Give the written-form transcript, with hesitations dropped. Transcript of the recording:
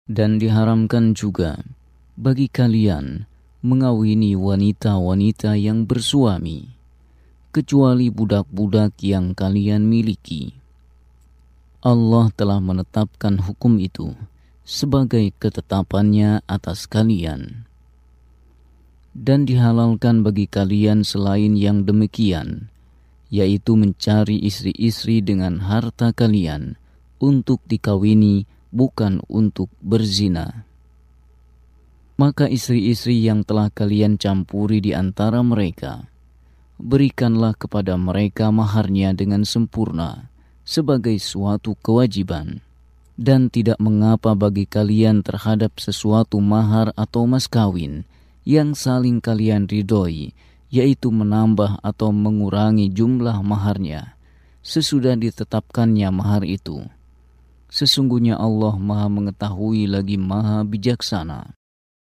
Dan diharamkan juga bagi kalian mengawini wanita-wanita yang bersuami, kecuali budak-budak yang kalian miliki. Allah telah menetapkan hukum itu sebagai ketetapannya atas kalian. Dan dihalalkan bagi kalian selain yang demikian, yaitu mencari istri-istri dengan harta kalian untuk dikawini, bukan untuk berzina. Maka istri-istri yang telah kalian campuri di antara mereka, berikanlah kepada mereka maharnya dengan sempurna sebagai suatu kewajiban. Dan tidak mengapa bagi kalian terhadap sesuatu mahar atau mas kawin yang saling kalian ridhoi, yaitu menambah atau mengurangi jumlah maharnya sesudah ditetapkannya mahar itu. Sesungguhnya Allah Maha mengetahui lagi Maha bijaksana.